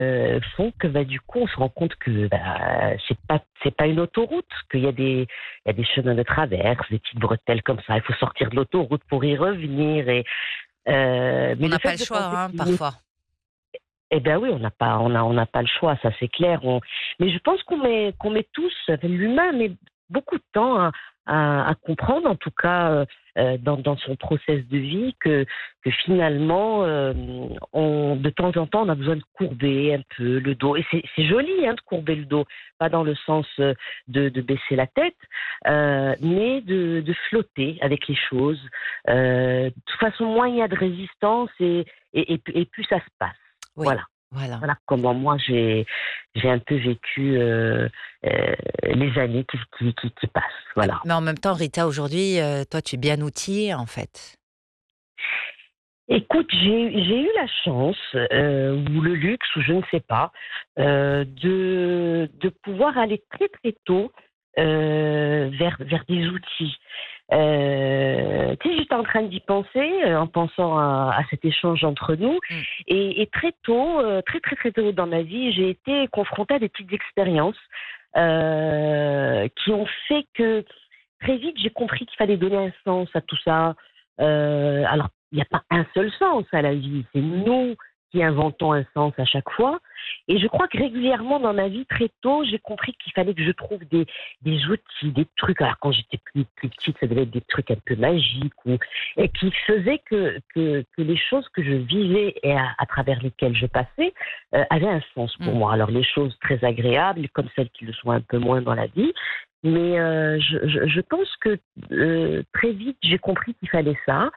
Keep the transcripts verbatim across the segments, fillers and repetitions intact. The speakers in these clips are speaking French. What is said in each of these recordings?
euh, font que bah, du coup, on se rend compte que bah, c'est pas c'est pas une autoroute, qu'il y a des il y a des chemins de traverse, des petites bretelles comme ça. Il faut sortir de l'autoroute pour y revenir. Et euh, On mais le n'a pas fait le de choix, penser hein, qu'il parfois. eh ben oui, on n'a pas, on a, on n'a pas le choix, ça c'est clair. On- Mais je pense qu'on met, qu'on met tous, enfin, l'humain met beaucoup de temps à, à- à comprendre, en tout cas euh, euh, dans, dans son process de vie, que, que finalement, euh, on, de temps en temps, on a besoin de courber un peu le dos. Et c'est c'est joli hein, de courber le dos, pas dans le sens euh, de, de baisser la tête, euh, mais de, de flotter avec les choses. Euh, de toute façon, moins il y a de résistance et, et, et, et plus ça se passe. Oui, Voilà. voilà. Voilà comment moi j'ai j'ai un peu vécu euh, euh, les années qui, qui, qui, qui passent. Euh, Voilà. Mais en même temps, Rita, aujourd'hui, euh, toi, tu es bien outillée, en fait. Écoute, j'ai j'ai eu la chance euh, ou le luxe ou je ne sais pas euh, de de pouvoir aller très très tôt euh, vers vers des outils. Euh, tu sais, j'étais en train d'y penser euh, en pensant à, à cet échange entre nous Mm. et, et très tôt, euh, très très très tôt dans ma vie, j'ai été confrontée à des petites expériences euh, qui ont fait que très vite, j'ai compris qu'il fallait donner un sens à tout ça. Euh, alors, il n'y a pas un seul sens à la vie. C'est nous qui inventons un sens à chaque fois. Et je crois que régulièrement dans ma vie, très tôt, j'ai compris qu'il fallait que je trouve des, des outils, des trucs. Alors, quand j'étais plus, plus petite, ça devait être des trucs un peu magiques ou, et qui faisaient que, que, que les choses que je vivais et à, à travers lesquelles je passais euh, avaient un sens pour Mm. moi. Alors, les choses très agréables, comme celles qui le sont un peu moins dans la vie, mais euh, je, je, je pense que euh, très vite, j'ai compris qu'il fallait ça.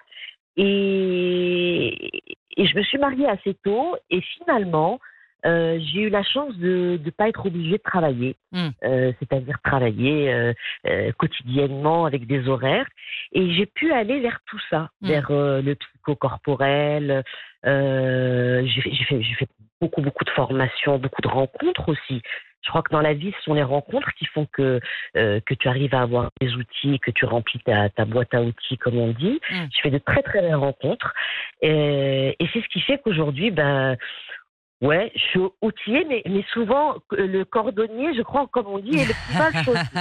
Et, et je me suis mariée assez tôt. Et finalement, euh, j'ai eu la chance de ne pas être obligée de travailler. Mm. Euh, c'est-à-dire travailler euh, euh, quotidiennement avec des horaires. Et j'ai pu aller vers tout ça, Mm. vers euh, le psychocorporel. Euh, j'ai fait, j'ai fait, j'ai fait beaucoup, beaucoup de formations, beaucoup de rencontres aussi. Je crois que dans la vie, ce sont les rencontres qui font que, euh, que tu arrives à avoir des outils, que tu remplis ta, ta boîte à outils, comme on dit. Mm. Je fais de très, très belles rencontres. Et, et c'est ce qui fait qu'aujourd'hui, ben, ouais, je suis outillée, mais, mais souvent, le cordonnier, je crois, comme on dit, est le plus mal chaussé.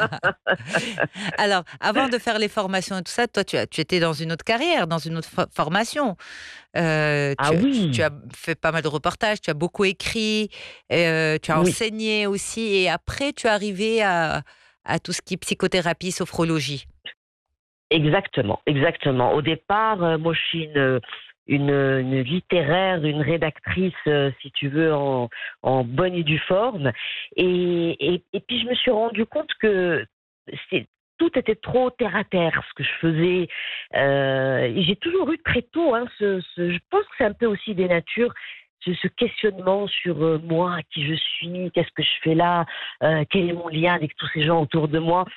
Alors, avant de faire les formations et tout ça, toi, tu, as, tu étais dans une autre carrière, dans une autre fo- formation. Euh, Ah tu, tu- tu oui, as fait pas mal de reportages, tu as beaucoup écrit, euh, tu as oui, enseigné aussi, et après, tu es arrivé à, à tout ce qui est psychothérapie, sophrologie. exactement, exactement. Au départ, euh, moi, je suis une, une, une littéraire, une rédactrice, euh, si tu veux, en, en bonne et due forme. Et, et, et puis, je me suis rendu compte que c'est, tout était trop terre à terre, ce que je faisais. Euh, et j'ai toujours eu très tôt, hein, ce, ce- je pense que c'est un peu aussi des natures, ce, ce questionnement sur euh, moi, qui je suis, qu'est-ce que je fais là, euh, quel est mon lien avec tous ces gens autour de moi.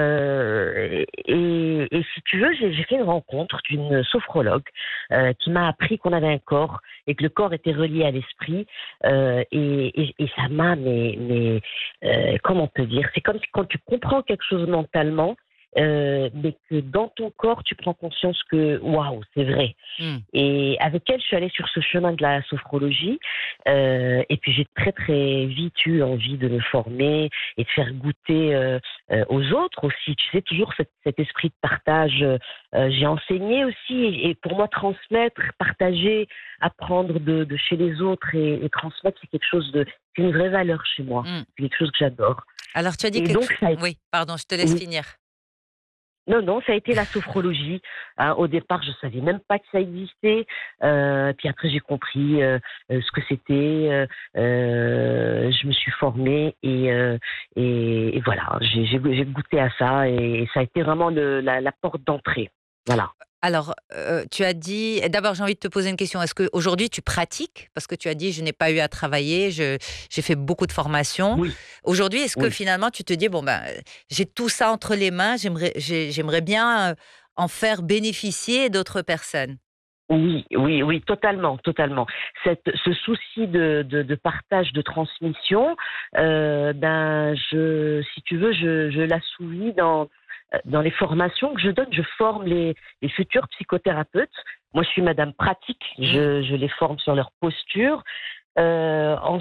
Euh, et, et si tu veux, j'ai j'ai fait une rencontre d'une sophrologue euh, qui m'a appris qu'on avait un corps et que le corps était relié à l'esprit. Euh, et, et, et ça m'a, mais, mais euh, comment on peut dire, c'est comme si quand tu comprends quelque chose mentalement, euh, mais que dans ton corps, tu prends conscience que waouh, c'est vrai. Hmm. Et avec elle, je suis allée sur ce chemin de la sophrologie. Euh, et puis j'ai très très vite eu envie de me former et de faire goûter euh, euh, aux autres aussi. Tu sais, toujours cet, cet esprit de partage. Euh, j'ai enseigné aussi et, et pour moi, transmettre, partager, apprendre de, de chez les autres et, et transmettre, c'est quelque chose de, c'est une vraie valeur chez moi. Hmm. C'est quelque chose que j'adore. Alors, tu as dit Et quelque donc chose. ça a Oui, pardon, je te laisse oui, finir. non, non, ça a été la sophrologie. Hein, au départ, je savais même pas que ça existait. Euh, puis après, j'ai compris euh, euh, ce que c'était. Euh, euh, je me suis formée et, euh, et, et voilà, j'ai j'ai- j'ai goûté à ça et ça a été vraiment le- la, la porte d'entrée. Voilà. Alors, euh, tu as dit. D'abord, j'ai envie de te poser une question. Est-ce qu'aujourd'hui, tu pratiques? Parce que tu as dit, je n'ai pas eu à travailler, je- j'ai fait beaucoup de formations. Oui, Aujourd'hui, est-ce que oui. finalement, tu te dis, bon, ben, euh, j'ai tout ça entre les mains, j'aimerais, j'ai- j'aimerais bien euh, en faire bénéficier d'autres personnes? Oui, oui, oui, totalement, totalement. Cette, ce souci de, de, de partage, de transmission, euh, ben, je, si tu veux, je, je l'assouvis dans dans les formations que je donne. Je forme les, les futurs psychothérapeutes. Moi, je suis Madame Pratique. Hmm. Je, je les forme sur leur posture. Euh,